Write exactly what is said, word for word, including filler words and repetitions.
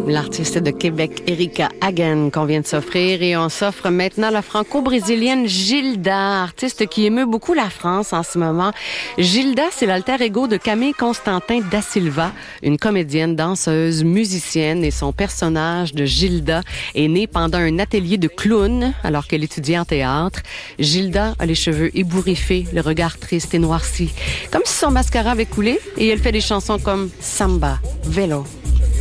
l'artiste de Québec, Erika Hagen, qu'on vient de s'offrir. Et on s'offre maintenant la franco-brésilienne Gilda, artiste qui émeut beaucoup la France en ce moment. Gilda, c'est l'alter ego de Camille Constantin da Silva, une comédienne, danseuse, musicienne. Et son personnage de Gilda est né pendant un atelier de clown alors qu'elle étudiait en théâtre. Gilda a les cheveux ébouriffés, le regard triste et noirci, comme si son mascara avait coulé. Et elle fait des chansons comme Samba, Vélo,